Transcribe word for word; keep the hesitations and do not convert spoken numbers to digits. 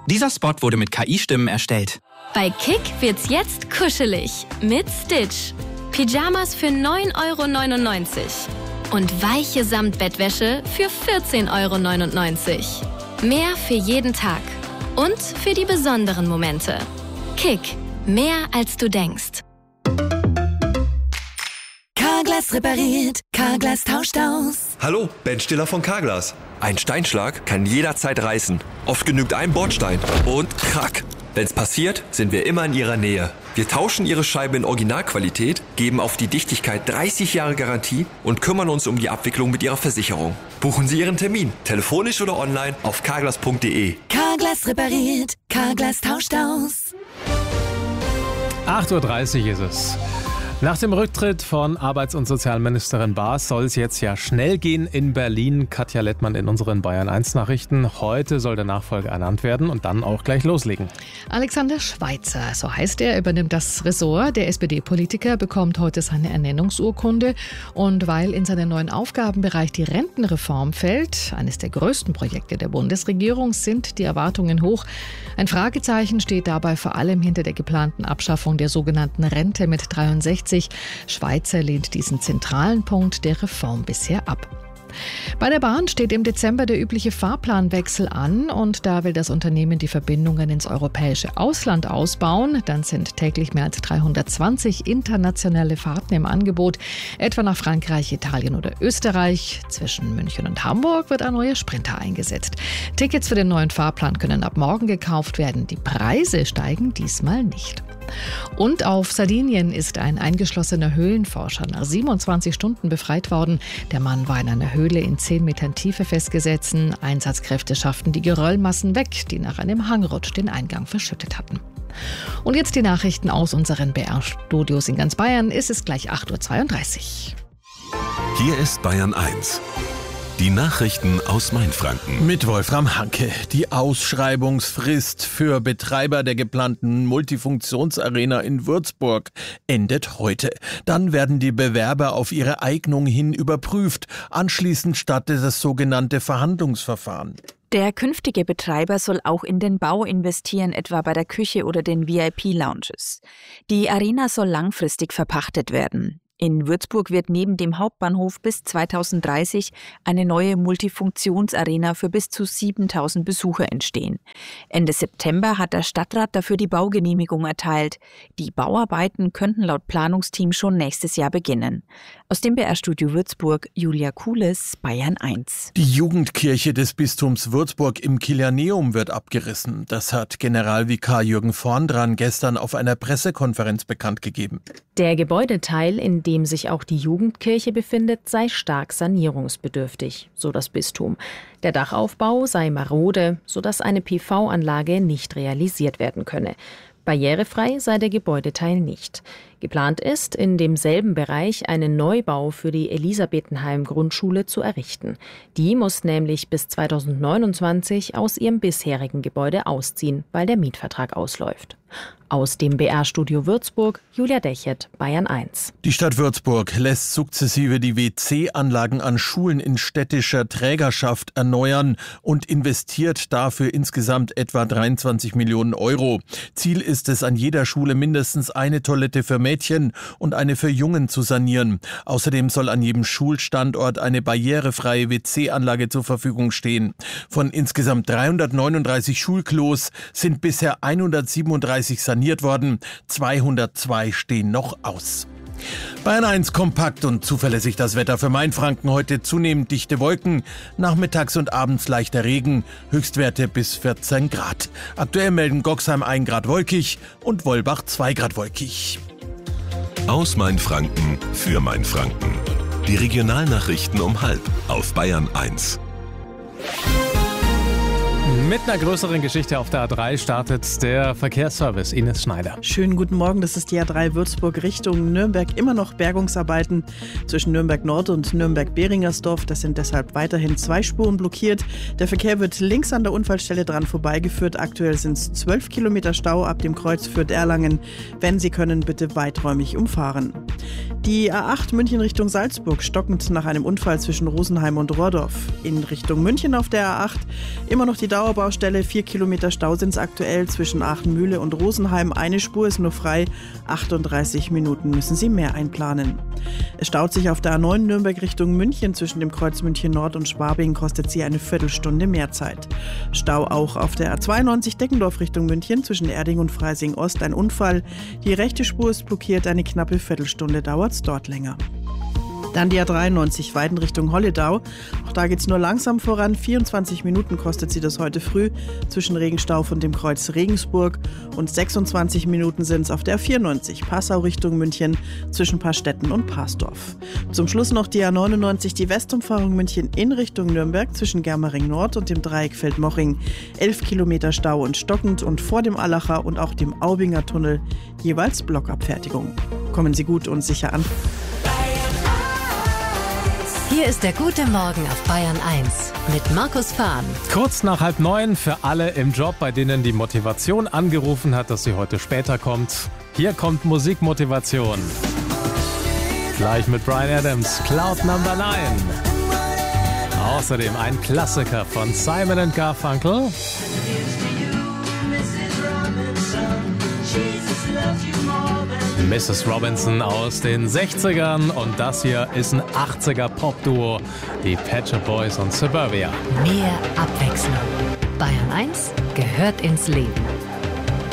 Dieser Spot wurde mit K I-Stimmen erstellt. Bei Kick wird's jetzt kuschelig mit Stitch. Pyjamas für neun Euro neunundneunzig und weiche Samtbettwäsche für vierzehn Euro neunundneunzig. Mehr für jeden Tag und für die besonderen Momente. Kick, mehr als du denkst. Carglass repariert, Carglass tauscht aus. Hallo, Ben Stiller von Carglass. Ein Steinschlag kann jederzeit reißen. Oft genügt ein Bordstein und krack. Wenn's passiert, sind wir immer in Ihrer Nähe. Wir tauschen Ihre Scheibe in Originalqualität, geben auf die Dichtigkeit dreißig Jahre Garantie und kümmern uns um die Abwicklung mit Ihrer Versicherung. Buchen Sie Ihren Termin, telefonisch oder online auf carglass punkt de. Carglass repariert, Carglass tauscht aus. acht Uhr dreißig ist es. Nach dem Rücktritt von Arbeits- und Sozialministerin Baas soll es jetzt ja schnell gehen in Berlin. Katja Lettmann in unseren Bayern eins Nachrichten. Heute soll der Nachfolger ernannt werden und dann auch gleich loslegen. Alexander Schweitzer, so heißt er, übernimmt das Ressort. Der S P D-Politiker bekommt heute seine Ernennungsurkunde. Und weil in seinen neuen Aufgabenbereich die Rentenreform fällt, eines der größten Projekte der Bundesregierung, sind die Erwartungen hoch. Ein Fragezeichen steht dabei vor allem hinter der geplanten Abschaffung der sogenannten Rente mit dreiundsechzig. Schweitzer lehnt diesen zentralen Punkt der Reform bisher ab. Bei der Bahn steht im Dezember der übliche Fahrplanwechsel an und da will das Unternehmen die Verbindungen ins europäische Ausland ausbauen. Dann sind täglich mehr als dreihundertzwanzig internationale Fahrten im Angebot, etwa nach Frankreich, Italien oder Österreich. Zwischen München und Hamburg wird ein neuer Sprinter eingesetzt. Tickets für den neuen Fahrplan können ab morgen gekauft werden. Die Preise steigen diesmal nicht. Und auf Sardinien ist ein eingeschlossener Höhlenforscher nach siebenundzwanzig Stunden befreit worden. Der Mann war in einer Höhle in zehn Metern Tiefe festgesetzt. Einsatzkräfte schafften die Geröllmassen weg, die nach einem Hangrutsch den Eingang verschüttet hatten. Und jetzt die Nachrichten aus unseren B R-Studios in ganz Bayern. Es ist gleich acht Uhr zweiunddreißig. Hier ist Bayern eins. Die Nachrichten aus Mainfranken. Mit Wolfram Hanke. Die Ausschreibungsfrist für Betreiber der geplanten Multifunktionsarena in Würzburg endet heute. Dann werden die Bewerber auf ihre Eignung hin überprüft. Anschließend startet das sogenannte Verhandlungsverfahren. Der künftige Betreiber soll auch in den Bau investieren, etwa bei der Küche oder den V I P-Lounges. Die Arena soll langfristig verpachtet werden. In Würzburg wird neben dem Hauptbahnhof bis zweitausenddreißig eine neue Multifunktionsarena für bis zu siebentausend Besucher entstehen. Ende September hat der Stadtrat dafür die Baugenehmigung erteilt. Die Bauarbeiten könnten laut Planungsteam schon nächstes Jahr beginnen. Aus dem B R-Studio Würzburg, Julia Kules, Bayern eins. Die Jugendkirche des Bistums Würzburg im Kilianeum wird abgerissen. Das hat Generalvikar Jürgen Vorndran gestern auf einer Pressekonferenz bekannt gegeben. Der Gebäudeteil, in dem sich auch die Jugendkirche befindet, sei stark sanierungsbedürftig, so das Bistum. Der Dachaufbau sei marode, sodass eine P V-Anlage nicht realisiert werden könne. Barrierefrei sei der Gebäudeteil nicht. Geplant ist, in demselben Bereich einen Neubau für die Elisabethenheim-Grundschule zu errichten. Die muss nämlich bis zweitausendneunundzwanzig aus ihrem bisherigen Gebäude ausziehen, weil der Mietvertrag ausläuft. Aus dem B R-Studio Würzburg, Julia Dechert, Bayern eins. Die Stadt Würzburg lässt sukzessive die W C-Anlagen an Schulen in städtischer Trägerschaft erneuern und investiert dafür insgesamt etwa dreiundzwanzig Millionen Euro. Ziel ist es, an jeder Schule mindestens eine Toilette für Mädchen und eine für Jungen zu sanieren. Außerdem soll an jedem Schulstandort eine barrierefreie W C-Anlage zur Verfügung stehen. Von insgesamt dreihundertneununddreißig Schulklos sind bisher hundertsiebenunddreißig saniert worden, zweihundertzwei stehen noch aus. Bayern eins kompakt und zuverlässig das Wetter für Mainfranken. Heute zunehmend dichte Wolken, nachmittags und abends leichter Regen, Höchstwerte bis vierzehn Grad. Aktuell melden Goxheim ein Grad wolkig und Wolbach zwei Grad wolkig. Aus Mainfranken für Mainfranken. Die Regionalnachrichten um halb auf Bayern eins. Mit einer größeren Geschichte auf der A drei startet der Verkehrsservice. Ines Schneider. Schönen guten Morgen, das ist die A drei Würzburg Richtung Nürnberg. Immer noch Bergungsarbeiten zwischen Nürnberg Nord und Nürnberg-Behringersdorf. Das sind deshalb weiterhin zwei Spuren blockiert. Der Verkehr wird links an der Unfallstelle dran vorbeigeführt. Aktuell sind es zwölf Kilometer Stau ab dem Kreuz Fürth-Erlangen. Wenn Sie können, bitte weiträumig umfahren. Die A acht München Richtung Salzburg stockend nach einem Unfall zwischen Rosenheim und Rohrdorf. In Richtung München auf der A acht immer noch die Dauer Staubaustelle. Vier Kilometer Stau sind es aktuell zwischen Aachen-Mühle und Rosenheim. Eine Spur ist nur frei. achtunddreißig Minuten müssen Sie mehr einplanen. Es staut sich auf der A neun Nürnberg Richtung München. Zwischen dem Kreuz München Nord und Schwabing kostet sie eine Viertelstunde mehr Zeit. Stau auch auf der A zweiundneunzig Deggendorf Richtung München. Zwischen Erding und Freising Ost ein Unfall. Die rechte Spur ist blockiert. Eine knappe Viertelstunde dauert es dort länger. Dann die A dreiundneunzig Weiden Richtung Holledau. Auch da geht es nur langsam voran. vierundzwanzig Minuten kostet sie das heute früh zwischen Regenstauf und dem Kreuz Regensburg. Und sechsundzwanzig Minuten sind es auf der A vierundneunzig Passau Richtung München zwischen Paarstetten und Parsdorf. Zum Schluss noch die A neunundneunzig, die Westumfahrung München in Richtung Nürnberg zwischen Germering Nord und dem Dreieck Feldmoching. elf Kilometer Stau und stockend und vor dem Allacher und auch dem Aubinger Tunnel jeweils Blockabfertigung. Kommen Sie gut und sicher an. Hier ist der gute Morgen auf Bayern eins mit Markus Fahn. Kurz nach halb neun für alle im Job, bei denen die Motivation angerufen hat, dass sie heute später kommt. Hier kommt Musikmotivation. Gleich mit Bryan Adams, Cloud Number neun. Außerdem ein Klassiker von Simon and Garfunkel. Missus Robinson aus den sechzigern und das hier ist ein achtziger Pop-Duo, die Pet Shop Boys und Suburbia. Mehr Abwechslung. Bayern eins gehört ins Leben.